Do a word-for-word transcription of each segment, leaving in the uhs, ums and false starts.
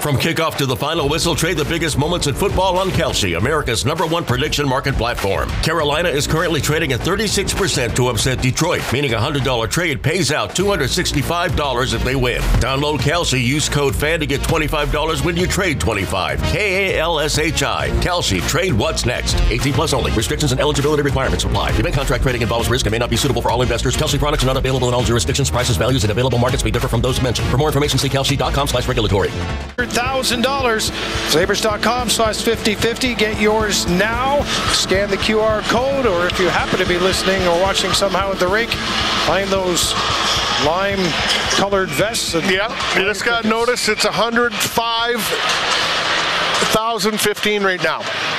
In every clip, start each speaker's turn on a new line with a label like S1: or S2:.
S1: From kickoff to the final whistle, trade the biggest moments in football on Kalshi, America's number one prediction market platform. Carolina is currently trading at thirty-six percent to upset Detroit, meaning a one hundred dollars trade pays out two hundred sixty-five dollars if they win. Download Kalshi, use code FAN to get twenty-five dollars when you trade twenty-five dollars. K A L S H I. Kalshi. Trade what's next. eighteen plus only. Restrictions and eligibility requirements apply. Event contract trading involves risk and may not be suitable for all investors. Kalshi products are not available in all jurisdictions. Prices, values, and available markets may differ from those mentioned. For more information, see kalshi dot com slash regulatory.
S2: one hundred thousand dollars. Sabres dot com slash fifty fifty. Get yours now. Scan the Q R code, or if you happen to be listening or watching somehow at the rink, find those lime-colored vests. And
S3: yeah, you just got notice it's one hundred five thousand fifteen right now.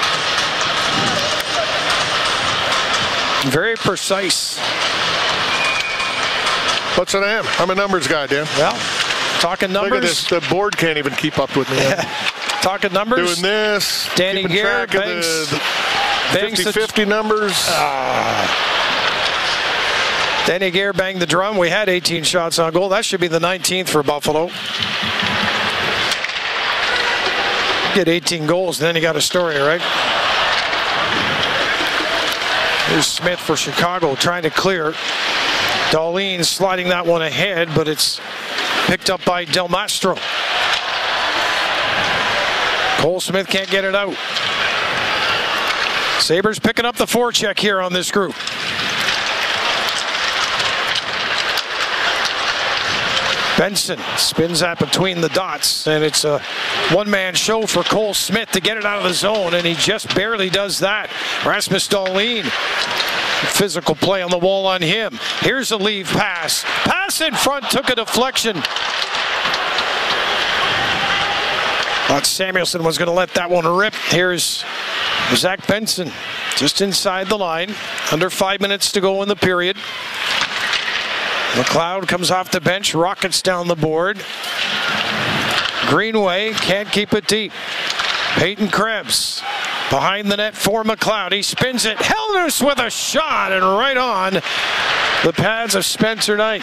S2: Very precise.
S3: What's an M? I'm a numbers guy, Dan.
S2: Well, talking numbers.
S3: Look at this. The board can't even keep up with me.
S2: Talking numbers.
S3: Doing this.
S2: Danny Gare bangs
S3: the fifty fifty numbers.
S2: Uh, Danny Gare banged the drum. We had eighteen shots on goal. That should be the nineteenth for Buffalo. Get eighteen goals, and then you got a story, right? Here's Smith for Chicago trying to clear. Dahlin sliding that one ahead, but it's picked up by Del Mastro. Cole Smith can't get it out. Sabres picking up the forecheck here on this group. Benson spins that between the dots, and it's a one-man show for Cole Smith to get it out of the zone, and he just barely does that. Rasmus Dahlin, physical play on the wall on him. Here's a leave pass. Pass in front, took a deflection. Thought Samuelson was going to let that one rip. Here's Zach Benson, just inside the line. Under five minutes to go in the period. McLeod comes off the bench, rockets down the board. Greenway can't keep it deep. Peyton Krebs behind the net for McLeod. He spins it. Hellness with a shot, and right on the pads of Spencer Knight.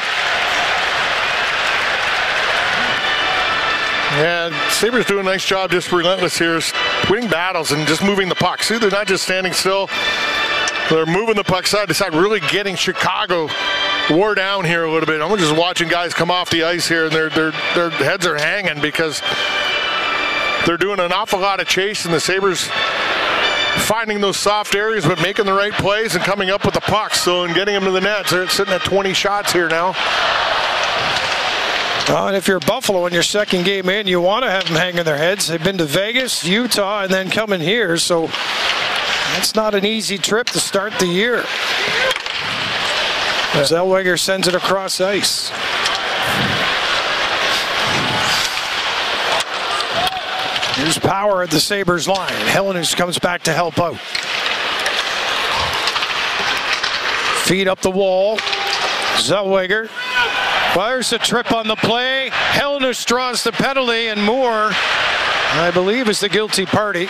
S3: Yeah, Sabres do a nice job, just relentless here, winning battles and just moving the puck. See, they're not just standing still. They're moving the puck side to side, really getting Chicago wore down here a little bit. I'm just watching guys come off the ice here, and their their their heads are hanging because they're doing an awful lot of chasing. The Sabres finding those soft areas, but making the right plays and coming up with the pucks, so and getting them to the net. They're sitting at twenty shots here now.
S2: Well, and if you're Buffalo in your second game in, you want to have them hanging their heads. They've been to Vegas, Utah, and then coming here, so that's not an easy trip to start the year. Zellweger sends it across ice. Here's Power at the Sabres line. Hellenius comes back to help out. Feed up the wall. Zellweger fires a trip on the play. Hellenius draws the penalty, and Moore, I believe, is the guilty party.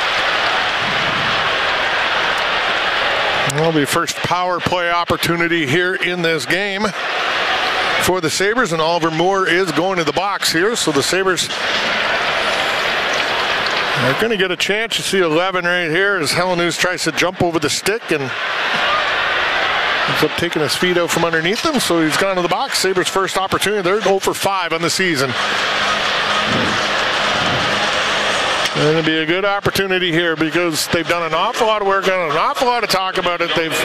S3: Will be first power play opportunity here in this game for the Sabres, and Oliver Moore is going to the box here, so the Sabres are going to get a chance. You see eleven right here as Hellenius tries to jump over the stick and ends up taking his feet out from underneath him, so he's gone to the box. Sabres first opportunity. They're oh for five on the season. Going to be a good opportunity here because they've done an awful lot of work on it, an awful lot of talk about it. They've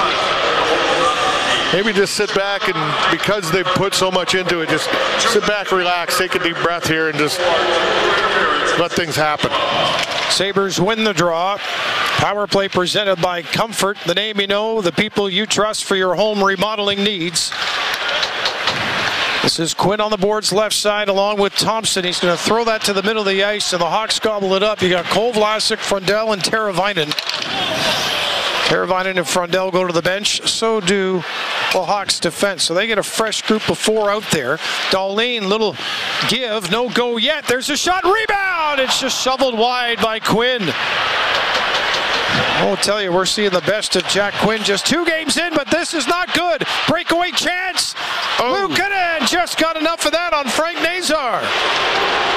S3: maybe just sit back, and because they've put so much into it, just sit back, relax, take a deep breath here, and just let things happen.
S2: Sabres win the draw. Power play presented by Comfort, the name you know, the people you trust for your home remodeling needs. This is Quinn on the board's left side along with Thompson. He's going to throw that to the middle of the ice, and the Hawks gobble it up. You got Cole Vlasic, Frundell, and Teravainen. Teravainen and Frundell go to the bench. So do the Hawks defense. So they get a fresh group of four out there. Dahlin, little give, no go yet. There's a shot, rebound. It's just shoveled wide by Quinn. I'll tell you, we're seeing the best of Jack Quinn just two games in, but this is not good. Breakaway chance. Oh. Luukkonen just got enough of that on Frank Nazar.